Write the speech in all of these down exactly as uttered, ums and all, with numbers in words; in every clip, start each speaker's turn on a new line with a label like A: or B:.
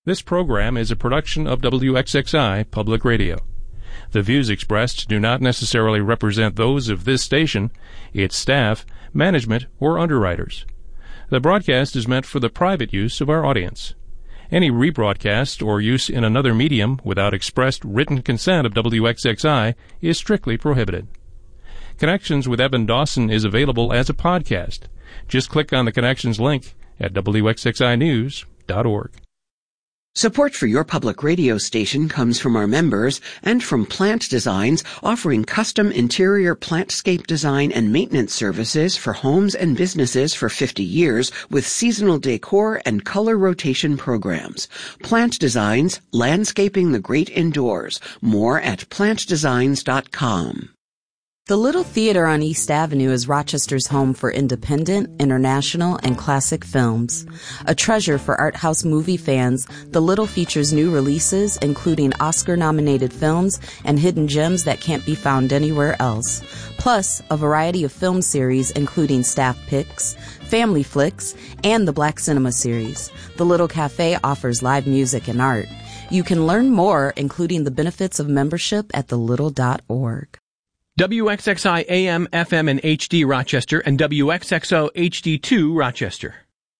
A: This program is a production of W X X I Public Radio. The views expressed do not necessarily represent those of this station, its staff, management, or underwriters. The broadcast is meant for the private use of our audience. Any rebroadcast or use in another medium without expressed written consent of W X X I is strictly prohibited. Connections with Evan Dawson is available as a podcast. Just click on the Connections link at W X X I news dot org.
B: Support for your public radio station comes from our members and from Plant Designs, offering custom interior plantscape design and maintenance services for homes and businesses for fifty years with seasonal decor and color rotation programs. Plant Designs, landscaping the great indoors. More at plant designs dot com.
C: The Little Theater on East Avenue is Rochester's home for independent, international, and classic films. A treasure for art house movie fans, The Little features new releases, including Oscar-nominated films and hidden gems that can't be found anywhere else. Plus, a variety of film series, including staff picks, family flicks, and the Black Cinema series. The Little Cafe offers live music and art. You can learn more, including the benefits of membership, at the little dot org.
D: W X X I A M, F M, and H D Rochester, and W X X O H D two Rochester.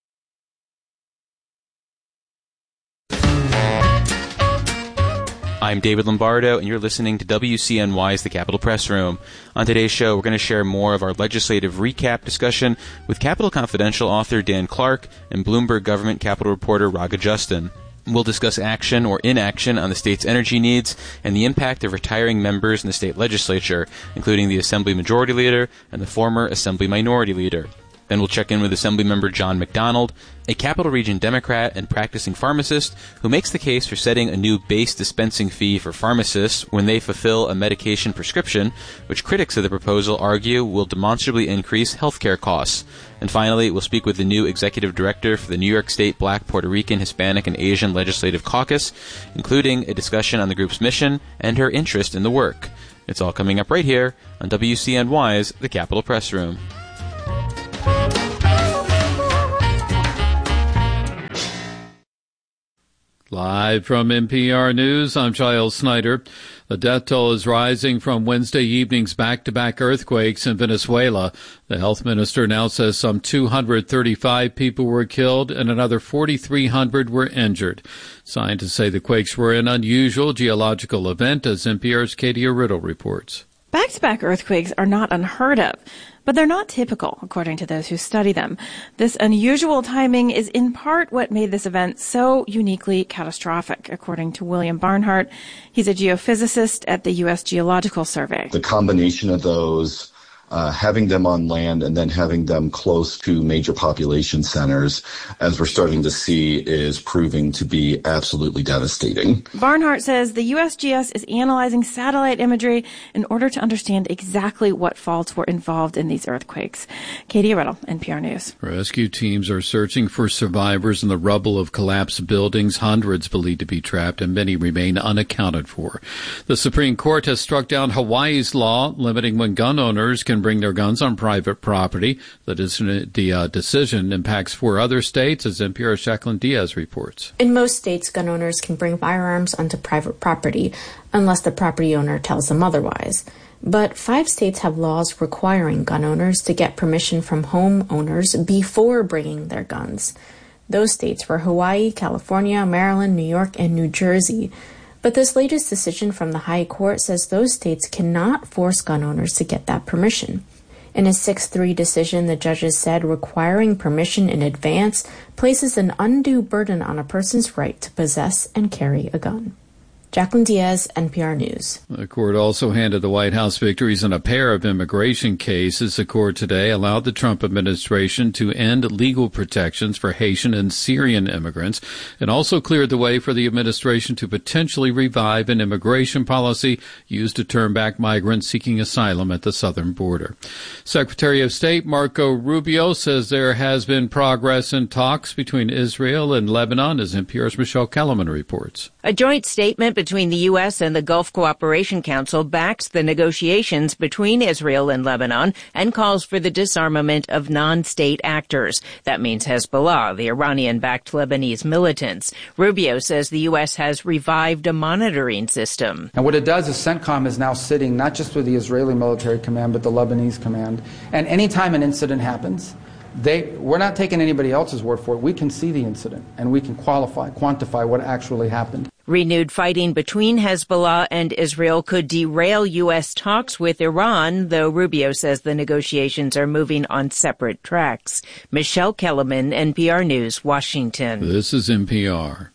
E: I'm David Lombardo, and you're listening to W C N Y's The Capitol Press Room. On today's show, we're going to share more of our legislative recap discussion with Capitol Confidential author Dan Clark and Bloomberg government Capitol reporter Raga Justin. We'll discuss action or inaction on the state's energy needs and the impact of retiring members in the state legislature, including the Assembly Majority Leader and the former Assembly Minority Leader. Then we'll check in with Assemblymember John McDonald, a Capital Region Democrat and practicing pharmacist who makes the case for setting a new base dispensing fee for pharmacists when they fulfill a medication prescription, which critics of the proposal argue will demonstrably increase healthcare costs. And finally, we'll speak with the new executive director for the New York State Black, Puerto Rican, Hispanic, and Asian Legislative Caucus, including a discussion on the group's mission and her interest in the work. It's all coming up right here on W C N Y's The Capitol Press Room.
F: Live from N P R News, I'm Giles Snyder. The death toll is rising from Wednesday evening's back-to-back earthquakes in Venezuela. The health minister now says some two hundred thirty-five people were killed and another forty-three hundred were injured. Scientists say the quakes were an unusual geological event, as N P R's Katia Riddle reports.
G: Back-to-back earthquakes are not unheard of, but they're not typical, according to those who study them. This unusual timing is in part what made this event so uniquely catastrophic, according to William Barnhart. He's a geophysicist at the U S Geological Survey.
H: The combination of those, uh, having them on land and then having them close to major population centers, as we're starting to see, is proving to be absolutely devastating.
G: Barnhart says the U S G S is analyzing satellite imagery in order to understand exactly what faults were involved in these earthquakes. Katie Riddle, N P R News.
F: Rescue teams are searching for survivors in the rubble of collapsed buildings, hundreds believed to be trapped, and many remain unaccounted for. The Supreme Court has struck down Hawaii's law limiting when gun owners can bring their guns on private property. The, dis- the uh, decision impacts four other states, as N P R's Jacqueline Diaz reports.
I: In most states, gun owners can bring firearms onto private property unless the property owner tells them otherwise. But five states have laws requiring gun owners to get permission from homeowners before bringing their guns. Those states were Hawaii, California, Maryland, New York, and New Jersey. But this latest decision from the High Court says those states cannot force gun owners to get that permission. In a six three decision, the judges said requiring permission in advance places an undue burden on a person's right to possess and carry a gun. Jacqueline Diaz, N P R News.
F: The court also handed the White House victories in a pair of immigration cases. The court today allowed the Trump administration to end legal protections for Haitian and Syrian immigrants and also cleared the way for the administration to potentially revive an immigration policy used to turn back migrants seeking asylum at the southern border. Secretary of State Marco Rubio says there has been progress in talks between Israel and Lebanon, as N P R's Michelle Kellerman reports.
J: A joint statement between the U S and the Gulf Cooperation Council backs the negotiations between Israel and Lebanon and calls for the disarmament of non-state actors. That means Hezbollah, the Iranian-backed Lebanese militants. Rubio says the U S has revived a monitoring system.
K: And what it does is CENTCOM is now sitting not just with the Israeli military command, but the Lebanese command. And anytime an incident happens, They, we're not taking anybody else's word for it. We can see the incident, and we can qualify, quantify what actually happened.
J: Renewed fighting between Hezbollah and Israel could derail U S talks with Iran, though Rubio says the negotiations are moving on separate tracks. Michelle Kellerman, N P R News, Washington.
F: This is N P R.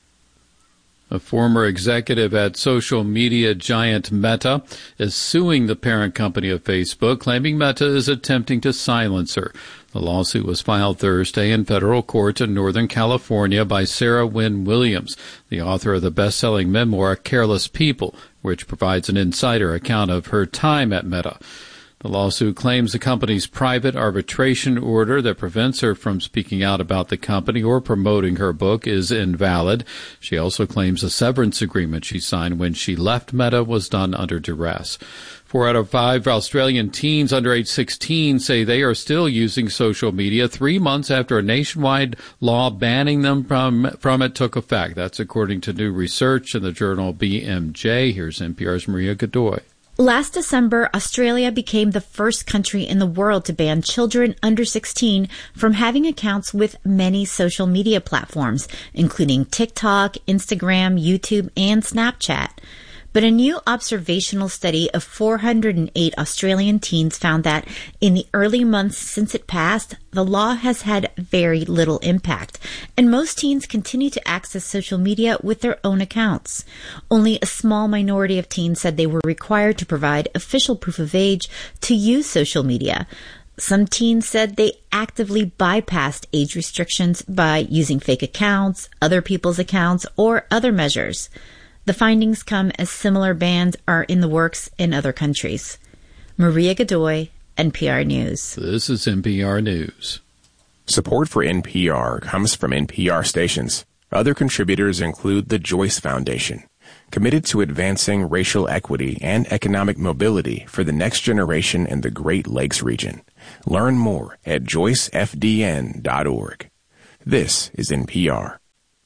F: A former executive at social media giant Meta is suing the parent company of Facebook, claiming Meta is attempting to silence her. The lawsuit was filed Thursday in federal court in Northern California by Sarah Wynne Williams, the author of the best-selling memoir Careless People, which provides an insider account of her time at Meta. The lawsuit claims the company's private arbitration order that prevents her from speaking out about the company or promoting her book is invalid. She also claims a severance agreement she signed when she left Meta was done under duress. Four out of five Australian teens under age sixteen say they are still using social media three months after a nationwide law banning them from, from it took effect. That's according to new research in the journal B M J. Here's N P R's Maria Godoy.
L: Last December, Australia became the first country in the world to ban children under sixteen from having accounts with many social media platforms, including TikTok, Instagram, YouTube, and Snapchat. But a new observational study of four hundred eight Australian teens found that in the early months since it passed, the law has had very little impact, and most teens continue to access social media with their own accounts. Only a small minority of teens said they were required to provide official proof of age to use social media. Some teens said they actively bypassed age restrictions by using fake accounts, other people's accounts, or other measures. The findings come as similar bans are in the works in other countries. Maria Godoy, N P R News.
F: This is N P R News.
M: Support for N P R comes from N P R stations. Other contributors include the Joyce Foundation, committed to advancing racial equity and economic mobility for the next generation in the Great Lakes region. Learn more at joyce f d n dot org. This is N P R.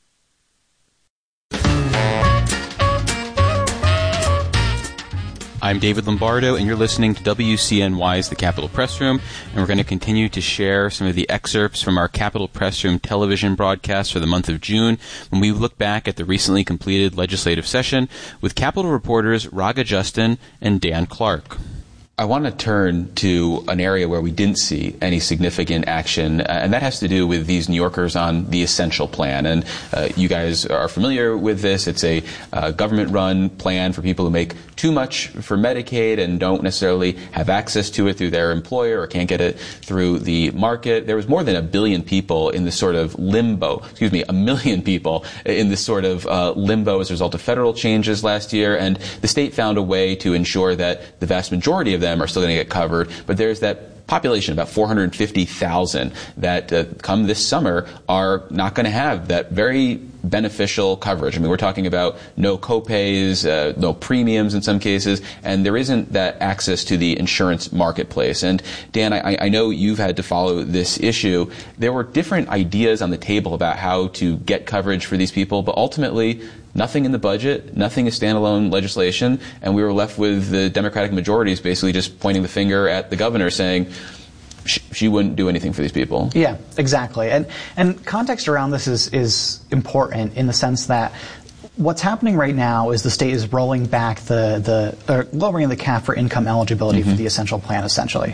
E: I'm David Lombardo, and you're listening to W C N Y's The Capitol Press Room, and we're going to continue to share some of the excerpts from our Capitol Press Room television broadcast for the month of June, when we look back at the recently completed legislative session with Capitol reporters Raga Justin and Dan Clark. I want to turn to an area where we didn't see any significant action, uh, and that has to do with these New Yorkers on the Essential Plan. And uh, you guys are familiar with this. It's a uh, government-run plan for people who make too much for Medicaid and don't necessarily have access to it through their employer or can't get it through the market. There was more than a billion people in this sort of limbo, excuse me, a million people in this sort of uh, limbo as a result of federal changes last year, and the state found a way to ensure that the vast majority of them are still going to get covered, but there's that population, about four hundred fifty thousand, that uh, come this summer are not going to have that very beneficial coverage. I mean, we're talking about no copays, uh, no premiums in some cases, and there isn't that access to the insurance marketplace. And Dan, I, I know you've had to follow this issue. There were different ideas on the table about how to get coverage for these people, but ultimately nothing in the budget, nothing is standalone legislation, and we were left with the Democratic majorities basically just pointing the finger at the governor saying she, she wouldn't do anything for these people.
N: Yeah, exactly. And and context around this is, is important in the sense that what's happening right now is the state is rolling back the, the or lowering the cap for income eligibility mm-hmm. for the Essential Plan, essentially.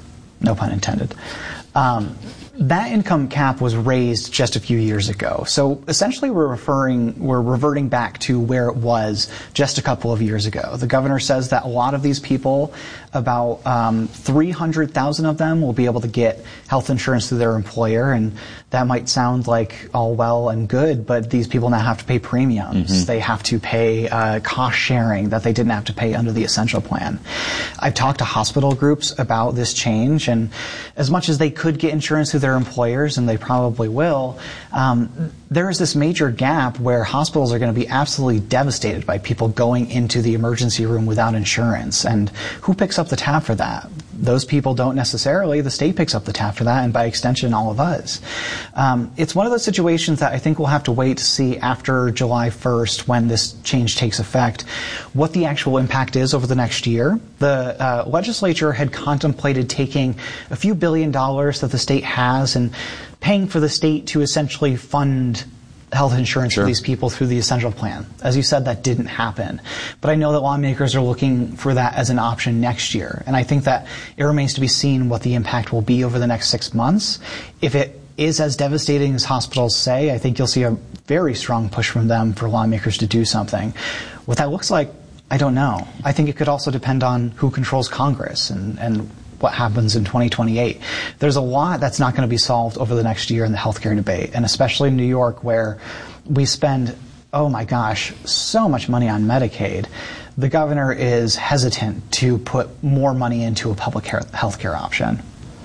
N: No pun intended. Um, That income cap was raised just a few years ago. So essentially we're referring, we're reverting back to where it was just a couple of years ago. The governor says that a lot of these people, about um, three hundred thousand of them, will be able to get health insurance through their employer. And that might sound like all well and good, but these people now have to pay premiums. Mm-hmm. They have to pay uh, cost sharing that they didn't have to pay under the Essential Plan. I've talked to hospital groups about this change, and as much as they could get insurance through their employers, and they probably will, um, there is this major gap where hospitals are going to be absolutely devastated by people going into the emergency room without insurance. And who picks up the tab for that? Those people don't necessarily. The state picks up the tab for that, and by extension, all of us. Um, it's one of those situations that I think we'll have to wait to see after July first, when this change takes effect, what the actual impact is over the next year. The uh, legislature had contemplated taking a few billion dollars that the state has and paying for the state to essentially fund health insurance sure. for these people through the essential plan. As you said, that didn't happen. But I know that lawmakers are looking for that as an option next year. And I think that it remains to be seen what the impact will be over the next six months. If it is as devastating as hospitals say, I think you'll see a very strong push from them for lawmakers to do something. What that looks like, I don't know. I think it could also depend on who controls Congress and, and what happens in twenty twenty-eight. There's a lot that's not going to be solved over the next year in the healthcare debate, and especially in New York, where we spend, oh my gosh, so much money on Medicaid. The governor is hesitant to put more money into a public health care option.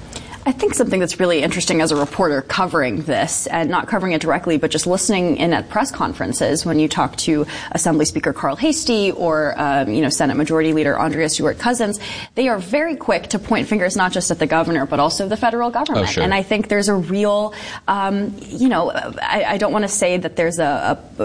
O: I think something that's really interesting as a reporter covering this, and not covering it directly, but just listening in at press conferences when you talk to Assembly Speaker Carl Heastie or, um, you know, Senate Majority Leader Andrea Stewart-Cousins, they are very quick to point fingers not just at the governor, but also the federal government.
E: Oh, sure.
O: And I think there's a real, um, you know, I, I don't want to say that there's a, a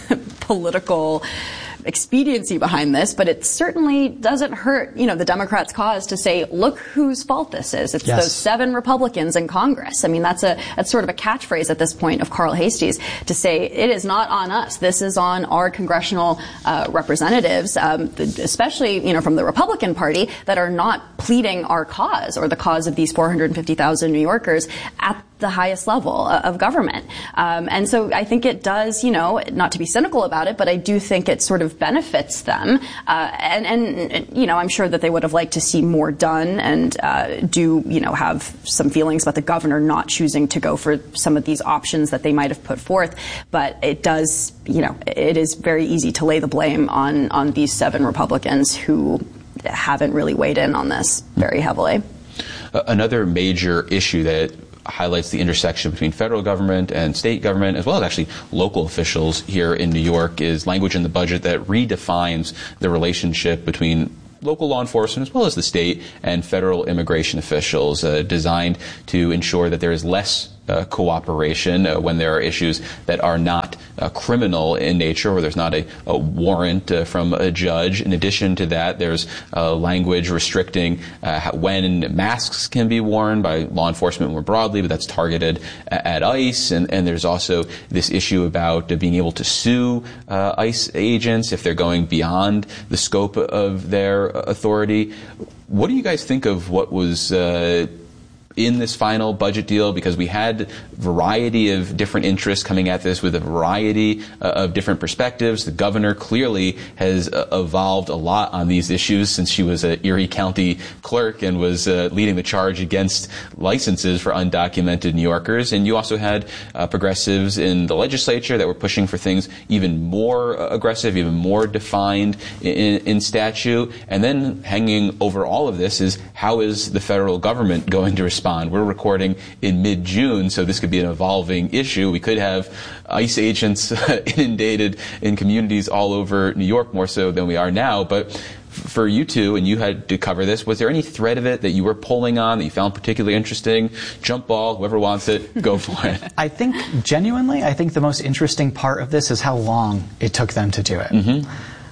O: political expediency behind this, but it certainly doesn't hurt, you know, the Democrats' cause to say, look whose fault this is. It's yes. those seven Republicans in Congress. I mean, that's a that's sort of a catchphrase at this point of Carl Hastie's, to say it is not on us. This is on our congressional uh, representatives, um, especially, you know, from the Republican Party, that are not pleading our cause or the cause of these four hundred fifty thousand New Yorkers at the highest level of government. Um, and so I think it does, you know, not to be cynical about it, but I do think it sort of benefits them. Uh, and, and, you know, I'm sure that they would have liked to see more done and uh, do, you know, have some feelings about the governor not choosing to go for some of these options that they might have put forth. But it does, you know, it is very easy to lay the blame on, on these seven Republicans who haven't really weighed in on this very heavily.
E: Uh, another major issue that highlights the intersection between federal government and state government, as well as actually local officials here in New York, is language in the budget that redefines the relationship between local law enforcement as well as the state and federal immigration officials, uh, designed to ensure that there is less Uh, cooperation uh, when there are issues that are not uh, criminal in nature, where there's not a, a warrant uh, from a judge. In addition to that, there's uh, language restricting uh, how, when masks can be worn by law enforcement more broadly, but that's targeted at, at ICE. And, and there's also this issue about uh, being able to sue uh, ICE agents if they're going beyond the scope of their authority. What do you guys think of what was uh, in this final budget deal? Because we had a variety of different interests coming at this with a variety uh, of different perspectives. The governor clearly has uh, evolved a lot on these issues since she was an Erie County clerk and was uh, leading the charge against licenses for undocumented New Yorkers. And you also had uh, progressives in the legislature that were pushing for things even more uh, aggressive, even more defined in, in statute. And then hanging over all of this is, how is the federal government going to respond? We're recording in mid-June, so this could be an evolving issue. We could have ICE agents inundated in communities all over New York, more so than we are now. But for you two, and you had to cover this, was there any thread of it that you were pulling on that you found particularly interesting? Jump ball, whoever wants it, go for it.
N: I think, genuinely, I think the most interesting part of this is how long it took them to do it. Mm-hmm.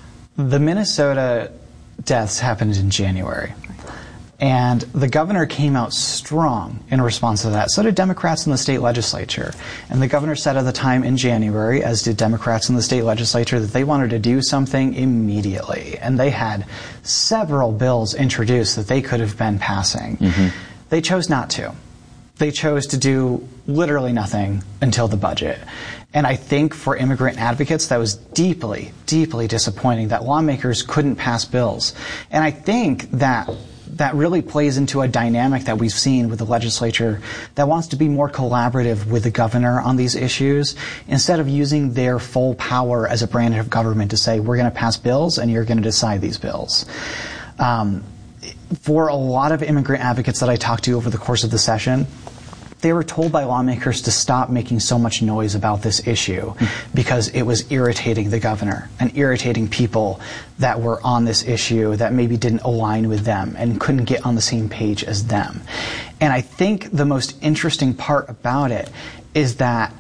N: The Minnesota deaths happened in January. And the governor came out strong in response to that. So did Democrats in the state legislature. And the governor said at the time in January, as did Democrats in the state legislature, that they wanted to do something immediately. And they had several bills introduced that they could have been passing. Mm-hmm. They chose not to. They chose to do literally nothing until the budget. And I think for immigrant advocates, that was deeply, deeply disappointing that lawmakers couldn't pass bills. And I think that that really plays into a dynamic that we've seen with the legislature that wants to be more collaborative with the governor on these issues, instead of using their full power as a branch of government to say, we're going to pass bills and you're going to decide these bills. Um, for a lot of immigrant advocates that I talked to over the course of the session, they were told by lawmakers to stop making so much noise about this issue because it was irritating the governor and irritating people that were on this issue that maybe didn't align with them and couldn't get on the same page as them. And I think the most interesting part about it is that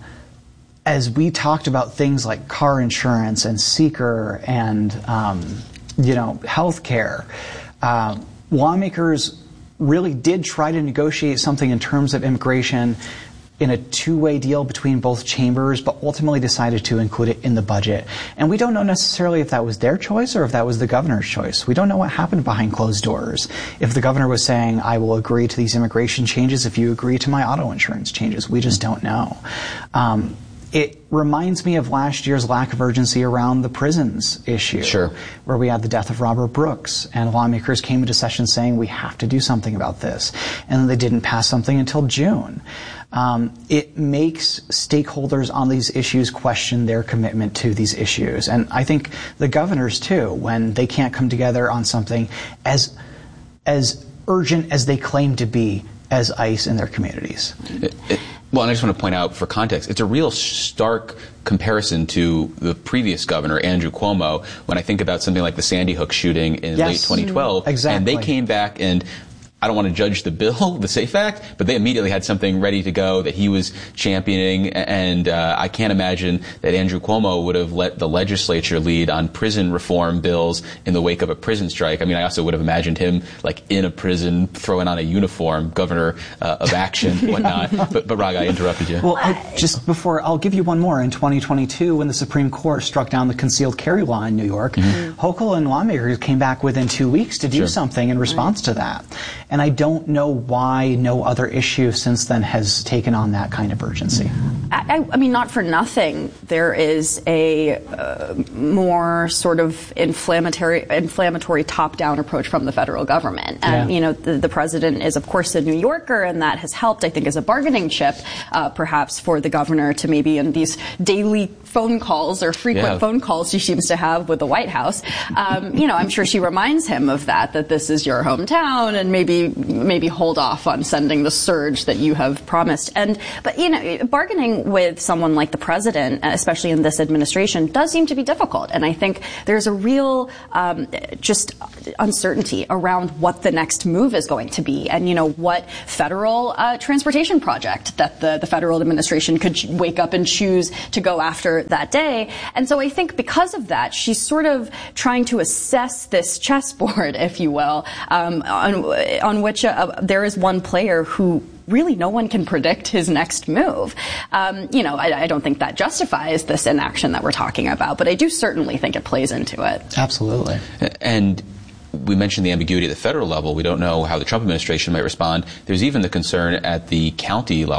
N: as we talked about things like car insurance and seeker and um, you know, health care, uh, lawmakers really did try to negotiate something in terms of immigration in a two-way deal between both chambers, but ultimately decided to include it in the budget. And we don't know necessarily if that was their choice or if that was the governor's choice. We don't know what happened behind closed doors. If the governor was saying, I will agree to these immigration changes if you agree to my auto insurance changes. We just don't know. Um, It reminds me of last year's lack of urgency around the prisons issue,
E: sure.
N: where we had the death of Robert Brooks, and lawmakers came into session saying we have to do something about this, and they didn't pass something until June. Um, it makes stakeholders on these issues question their commitment to these issues, and I think the governors too, when they can't come together on something as as urgent as they claim to be as ICE in their communities.
E: It, it, Well, and I just want to point out, for context, it's a real stark comparison to the previous governor, Andrew Cuomo, when I think about something like the Sandy Hook shooting in
N: yes,
E: late twenty twelve.
N: Exactly.
E: And they came back and, I don't want to judge the bill, the SAFE Act, but they immediately had something ready to go that he was championing, and uh, I can't imagine that Andrew Cuomo would have let the legislature lead on prison reform bills in the wake of a prison strike. I mean, I also would have imagined him like in a prison, throwing on a uniform, governor uh, of action, whatnot. But, but Raga, I interrupted you.
N: Well, I, just before, I'll give you one more. In twenty twenty-two, when the Supreme Court struck down the concealed carry law in New York, mm-hmm. Hochul and lawmakers came back within two weeks to do
E: sure.
N: something in response right. to that. And I don't know why no other issue since then has taken on that kind of urgency.
O: I, I mean, not for nothing, there is a uh, more sort of inflammatory, inflammatory top-down approach from the federal government. And,
N: yeah.
O: you know, the, the president is, of course, a New Yorker, and that has helped, I think, as a bargaining chip, uh, perhaps, for the governor to maybe in these daily phone calls or frequent
E: yeah.
O: phone calls she seems to have with the White House. Um, you know, I'm sure she reminds him of that, that this is your hometown, and maybe maybe hold off on sending the surge that you have promised. And but you know, bargaining with someone like the president, especially in this administration, does seem to be difficult. And I think there's a real um, just uncertainty around what the next move is going to be, and you know what federal uh, transportation project that the the federal administration could ch- wake up and choose to go after that day. And so I think because of that, she's sort of trying to assess this chessboard, if you will, um, on, on which uh, there is one player who really no one can predict his next move. Um, you know, I, I don't think that justifies this inaction that we're talking about, but I do certainly think it plays into it.
N: Absolutely.
E: And we mentioned the ambiguity at the federal level. We don't know how the Trump administration might respond. There's even the concern at the county level.